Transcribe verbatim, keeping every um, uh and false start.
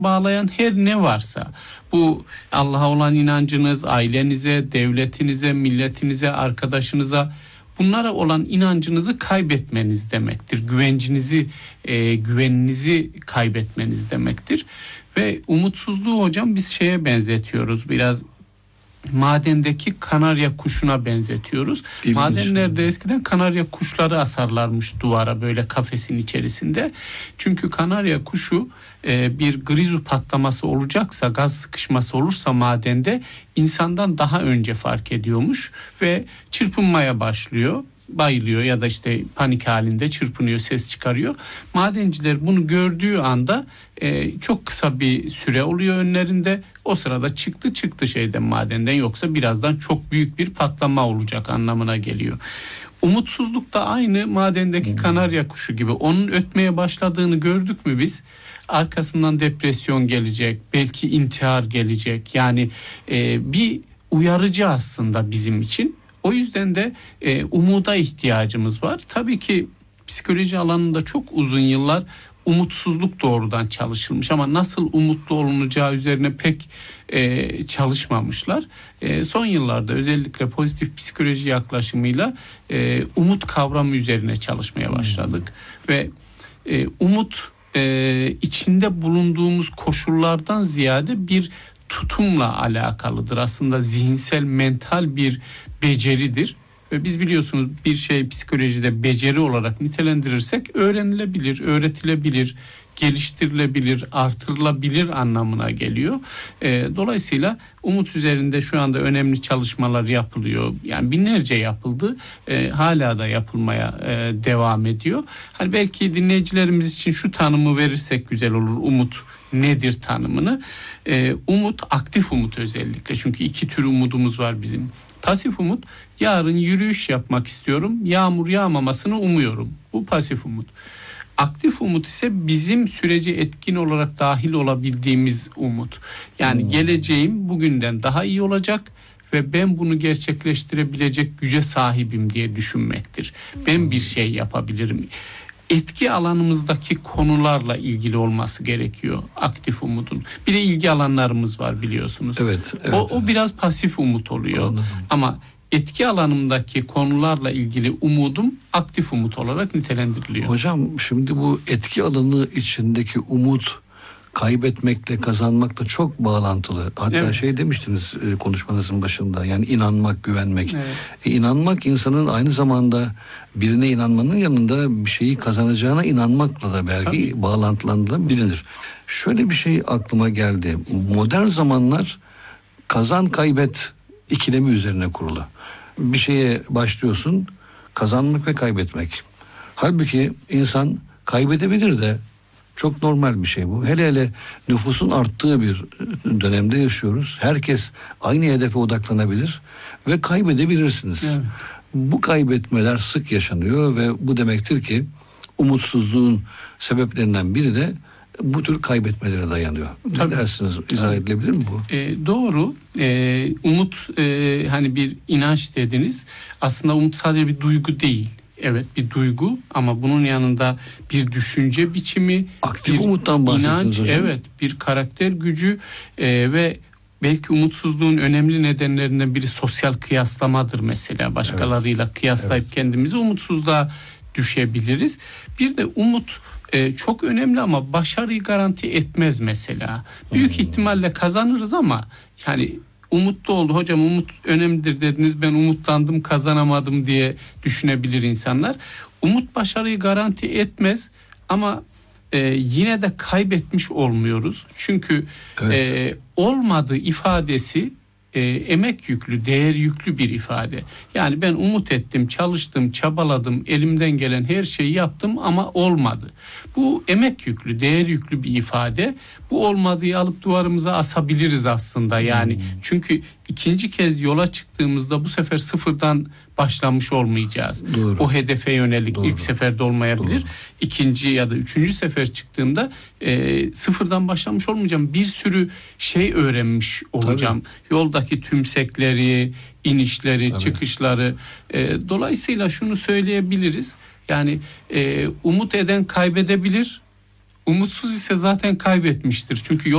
bağlayan her ne varsa, bu Allah'a olan inancınız, ailenize, devletinize, milletinize, arkadaşınıza, bunlara olan inancınızı kaybetmeniz demektir. Güvencinizi, e, güveninizi kaybetmeniz demektir. Ve umutsuzluğu hocam biz şeye benzetiyoruz, biraz madendeki kanarya kuşuna benzetiyoruz. İlginç. Madenlerde eskiden kanarya kuşları asarlarmış duvara, böyle kafesin içerisinde. Çünkü kanarya kuşu e, bir grizu patlaması olacaksa, gaz sıkışması olursa madende insandan daha önce fark ediyormuş ve çırpınmaya başlıyor. Bayılıyor ya da işte panik halinde çırpınıyor, ses çıkarıyor. Madenciler bunu gördüğü anda e, çok kısa bir süre oluyor önlerinde. O sırada çıktı çıktı şeyden, madenden, yoksa birazdan çok büyük bir patlama olacak anlamına geliyor. Umutsuzluk da aynı madendeki kanarya kuşu gibi. Onun ötmeye başladığını gördük mü biz? Arkasından depresyon gelecek, belki intihar gelecek. Yani e, bir uyarıcı aslında bizim için. O yüzden de e, umuda ihtiyacımız var. Tabii ki psikoloji alanında çok uzun yıllar umutsuzluk doğrudan çalışılmış ama nasıl umutlu olunacağı üzerine pek e, çalışmamışlar. E, son yıllarda özellikle pozitif psikoloji yaklaşımıyla e, umut kavramı üzerine çalışmaya başladık. Hmm. Ve e, umut e, içinde bulunduğumuz koşullardan ziyade bir tutumla alakalıdır. Aslında zihinsel, mental bir beceridir. Ve biz biliyorsunuz bir şey psikolojide beceri olarak nitelendirirsek öğrenilebilir, öğretilebilir, geliştirilebilir, artırılabilir anlamına geliyor. E, dolayısıyla umut üzerinde şu anda önemli çalışmalar yapılıyor. Yani binlerce yapıldı. E, hala da yapılmaya e, devam ediyor. Hani belki dinleyicilerimiz için şu tanımı verirsek güzel olur. Umut nedir tanımını? E, umut, aktif umut özellikle. Çünkü iki tür umudumuz var bizim. Pasif umut, yarın yürüyüş yapmak istiyorum, yağmur yağmamasını umuyorum. Bu pasif umut. Aktif umut ise bizim sürece etkin olarak dahil olabildiğimiz umut. Yani hmm. geleceğim bugünden daha iyi olacak ve ben bunu gerçekleştirebilecek güce sahibim diye düşünmektir. Ben bir şey yapabilirim. Etki alanımızdaki konularla ilgili olması gerekiyor aktif umudun. Bir de ilgi alanlarımız var biliyorsunuz. Evet. evet o, o evet. biraz pasif umut oluyor. Anladım. Ama etki alanımdaki konularla ilgili umudum aktif umut olarak nitelendiriliyor. Hocam şimdi bu etki alanı içindeki umut kaybetmekle, kazanmakla çok bağlantılı. Hatta evet. şey demiştiniz konuşmanızın başında, yani inanmak, güvenmek. Evet. E, inanmak insanın aynı zamanda birine inanmanın yanında bir şeyi kazanacağına inanmakla da belki Tabii. bağlantılandırılabilir. Şöyle bir şey aklıma geldi. Modern zamanlar kazan kaybet ikilemi üzerine kurulu. Bir şeye başlıyorsun, kazanmak ve kaybetmek. Halbuki insan kaybedebilir de, çok normal bir şey bu. Hele hele nüfusun arttığı bir dönemde yaşıyoruz. Herkes aynı hedefe odaklanabilir ve kaybedebilirsiniz. Evet. Bu kaybetmeler sık yaşanıyor ve bu demektir ki umutsuzluğun sebeplerinden biri de bu tür kaybetmelere dayanıyor. Tabii. Ne dersiniz? İzah edilebilir mi bu? E, doğru. E, umut e, hani bir inanç dediniz. Aslında umut sadece bir duygu değil. Evet, bir duygu ama bunun yanında bir düşünce biçimi, aktif bir umuttan bahsediyorsunuz hocam. Evet, bir karakter gücü e, ve belki umutsuzluğun önemli nedenlerinden biri sosyal kıyaslamadır mesela. Başkalarıyla evet. kıyaslayıp evet. kendimizi umutsuzluğa düşebiliriz. Bir de umut e, çok önemli ama başarıyı garanti etmez mesela. Büyük hmm. ihtimalle kazanırız ama yani umutlu oldu. Hocam umut önemlidir dediniz. Ben umutlandım, kazanamadım diye düşünebilir insanlar. Umut başarıyı garanti etmez ama e, yine de kaybetmiş olmuyoruz. Çünkü evet. e, olmadı ifadesi e, emek yüklü, değer yüklü bir ifade. Yani ben umut ettim, çalıştım, çabaladım, elimden gelen her şeyi yaptım ama olmadı. Bu emek yüklü, değer yüklü bir ifade. Bu olmadığı alıp duvarımıza asabiliriz aslında yani. Hmm. Çünkü ikinci kez yola çıktığımızda bu sefer sıfırdan başlamış olmayacağız. Doğru. O hedefe yönelik Doğru. ilk seferde olmayabilir. Doğru. İkinci ya da üçüncü sefer çıktığımda e, sıfırdan başlamış olmayacağım. Bir sürü şey öğrenmiş olacağım. Tabii. Yoldaki tümsekleri, inişleri, Tabii. çıkışları. E, dolayısıyla şunu söyleyebiliriz. Yani e, umut eden kaybedebilir. Umutsuz ise zaten kaybetmiştir. Çünkü yol